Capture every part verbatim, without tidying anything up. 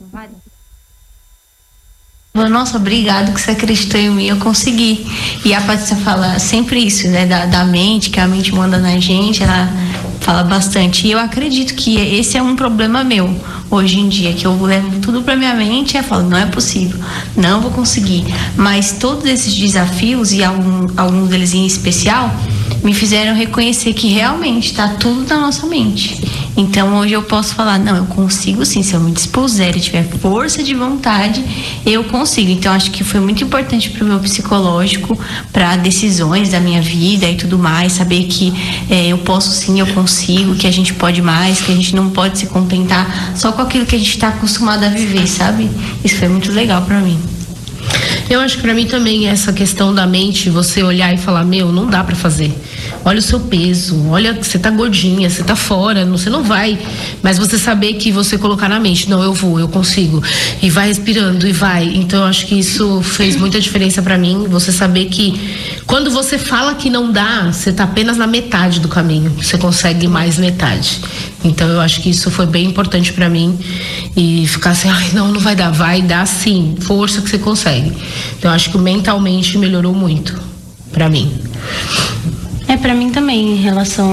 Nossa, obrigado que você acreditou em mim, eu consegui. E a Patrícia fala sempre isso, né, da, da mente, que a mente manda na gente, ela fala bastante. E eu acredito que esse é um problema meu hoje em dia, que eu levo tudo pra minha mente e eu falo, não é possível, não vou conseguir. Mas todos esses desafios, e algum, alguns deles em especial, me fizeram reconhecer que realmente está tudo na nossa mente. Então hoje eu posso falar, não, eu consigo sim, se eu me dispuser e tiver força de vontade, eu consigo. Então acho que foi muito importante para o meu psicológico, para decisões da minha vida e tudo mais, saber que é, eu posso sim, eu consigo, que a gente pode mais, que a gente não pode se contentar só com aquilo que a gente está acostumado a viver, sabe? Isso foi muito legal para mim. Eu acho que pra mim também essa questão da mente, você olhar e falar, meu, não dá pra fazer. Olha o seu peso, olha, você tá gordinha, você tá fora, você não vai. Mas você saber que você colocar na mente, não, eu vou, eu consigo. E vai respirando e vai. Então eu acho que isso fez muita diferença pra mim. Você saber que quando você fala que não dá, você tá apenas na metade do caminho. Você consegue mais metade. Então eu acho que isso foi bem importante pra mim. E ficar assim, ai, não, não vai dar. Vai dar sim, força que você consegue. Então eu acho que mentalmente melhorou muito pra mim. É, pra mim também, em relação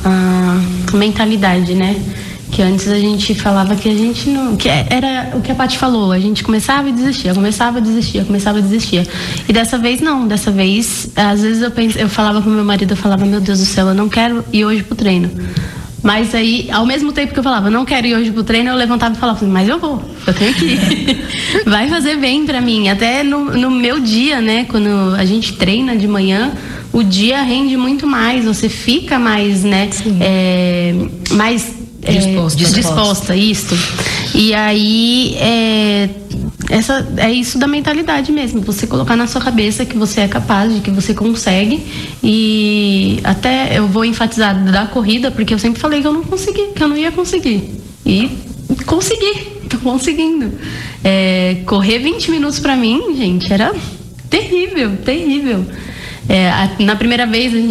à mentalidade, né? Que antes a gente falava que a gente não... Que era o que a Paty falou, a gente começava e desistia, começava e desistia, começava e desistia. E dessa vez não, dessa vez, às vezes eu, pense, eu falava pro meu marido, eu falava, meu Deus do céu, eu não quero ir hoje pro treino. Mas aí, ao mesmo tempo que eu falava, não quero ir hoje pro treino, eu levantava e falava, mas eu vou, eu tenho que ir. Vai fazer bem pra mim. Até no, no meu dia, né, quando a gente treina de manhã, o dia rende muito mais, você fica mais, né, é, mais é, disposta, disposta, isso. E aí, é, essa, é isso da mentalidade mesmo, você colocar na sua cabeça que você é capaz, de que você consegue. E até eu vou enfatizar da corrida, porque eu sempre falei que eu não consegui, que eu não ia conseguir. E consegui, tô conseguindo. É, correr vinte minutos pra mim, gente, era terrível, terrível. É, a, na primeira vez a gente